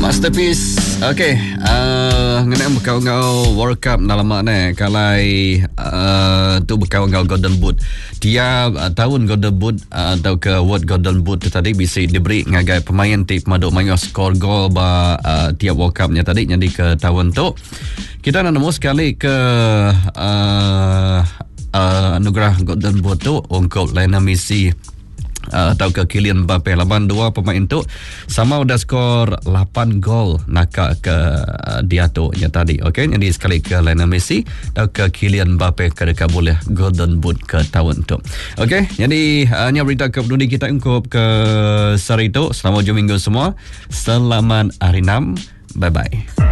Masterpiece. Okay, ngenai berkawan-kawan World Cup dalam makna kalai tu berkawan-kawan Golden Boot. Dia tahun Golden Boot atau ke World Golden Boot tu tadi bisa diberi ngagai pemain tip maduk main skor gol ba tiap World Cup-nya tadi. Jadi ke tahun tu kita nak nemu sekali ke anugerah Golden Boot tu untuk Lionel Messi atau ke Kylian Mbappe. Laban dua pemain tu sama udah skor 8 gol nakak ke dia tu nya tadi. Okey, jadi sekali ke Lionel Messi atau ke Kylian Mbappe ke dekat boleh Golden Boot ke tahun tu. Okey, jadi nya berita ke peduli kita ungkup ke sari tu. Selamat hujung minggu semua. Selamat hari 6. Bye bye.